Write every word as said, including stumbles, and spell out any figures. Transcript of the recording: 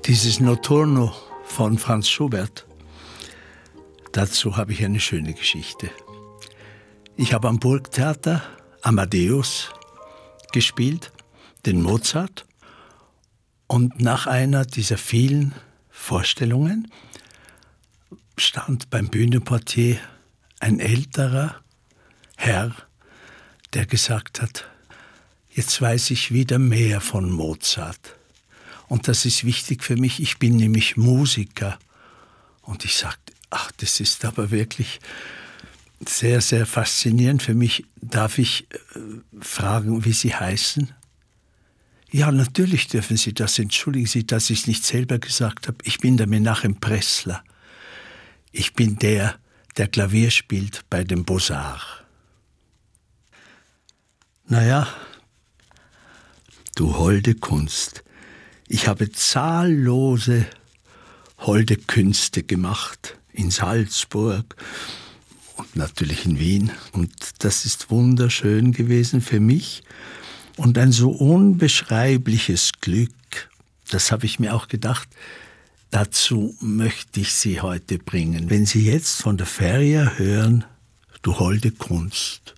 Dieses Notturno von Franz Schubert, dazu habe ich eine schöne Geschichte. Ich habe am Burgtheater Amadeus gespielt, den Mozart. Und nach einer dieser vielen Vorstellungen stand beim Bühnenportier ein älterer Herr, der gesagt hat, jetzt weiß ich wieder mehr von Mozart. Und das ist wichtig für mich, ich bin nämlich Musiker. Und ich sagte, ach, das ist aber wirklich sehr, sehr faszinierend für mich. Darf ich äh, fragen, wie Sie heißen? Ja, natürlich dürfen Sie das. Entschuldigen Sie, dass ich es nicht selber gesagt habe. Ich bin der Menachem Pressler. Ich bin der, der Klavier spielt bei den Beaux-Arts. Naja, du holde Kunst. Ich habe zahllose holde Künste gemacht in Salzburg und natürlich in Wien. Und das ist wunderschön gewesen für mich und ein so unbeschreibliches Glück. Das habe ich mir auch gedacht, dazu möchte ich Sie heute bringen. Wenn Sie jetzt von der Feria hören, du holde Kunst,